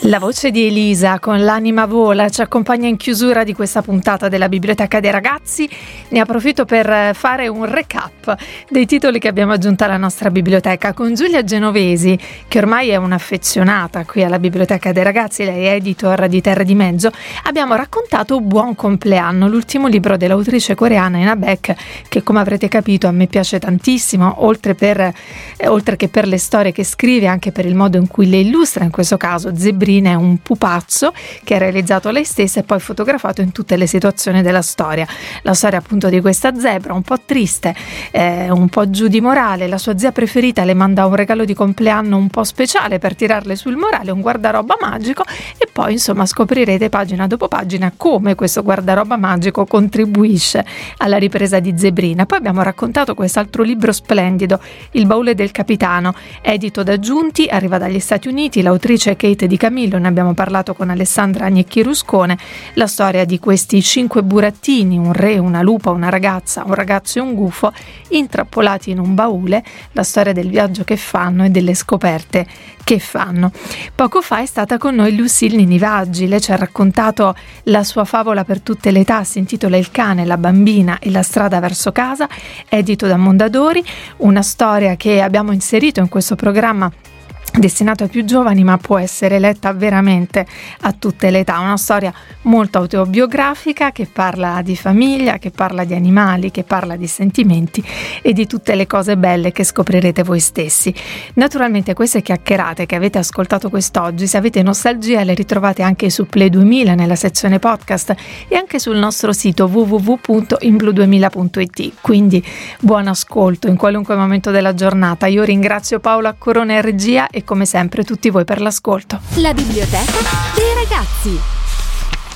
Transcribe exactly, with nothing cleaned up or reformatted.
La voce di Elisa con L'anima vola ci accompagna in chiusura di questa puntata della Biblioteca dei Ragazzi. Ne approfitto per fare un recap dei titoli che abbiamo aggiunto alla nostra biblioteca con Giulia Genovesi, che ormai è un'affezionata qui alla Biblioteca dei Ragazzi, lei è editor di Terre di Mezzo. Abbiamo raccontato Buon compleanno, l'ultimo libro dell'autrice coreana Ena Baek, che come avrete capito a me piace tantissimo, oltre, per, eh, oltre che per le storie che scrive, anche per il modo in cui le illustra. In questo caso Zebrina è un pupazzo che ha realizzato lei stessa e poi fotografato in tutte le situazioni della storia. La storia appunto di questa zebra un po' triste, eh, un po' giù di morale. La sua zia preferita le manda un regalo di compleanno un po' speciale per tirarle sul morale, un guardaroba magico, e poi insomma scoprirete pagina dopo pagina come questo guardaroba magico contribuisce alla ripresa di Zebrina. Poi abbiamo raccontato quest'altro libro splendido, Il baule del capitano, edito da Giunti, arriva dagli Stati Uniti, l'autrice è Kate Di Camillo. Ne abbiamo parlato con Alessandra Agnecchi Ruscone, la storia di questi cinque burattini, un re, una lupa, una ragazza, un ragazzo e un gufo, intrappolati in un baule, la storia del viaggio che fanno e delle scoperte che fanno. Poco fa è stata con noi Lucille Ninivaggi, lei ci ha raccontato la sua favola per tutte le età, si intitola Il cane, la bambina e la strada verso casa, edito da Mondadori, una storia che abbiamo inserito in questo programma destinato ai più giovani, ma può essere letta veramente a tutte le età. Una storia molto autobiografica che parla di famiglia, che parla di animali, che parla di sentimenti e di tutte le cose belle che scoprirete voi stessi. Naturalmente queste chiacchierate che avete ascoltato quest'oggi, se avete nostalgia, le ritrovate anche su Play duemila nella sezione podcast e anche sul nostro sito w w w punto in blu duemila punto i t. Quindi buon ascolto in qualunque momento della giornata. Io ringrazio Paola Corona in regia e come sempre tutti voi per l'ascolto. La Biblioteca dei Ragazzi.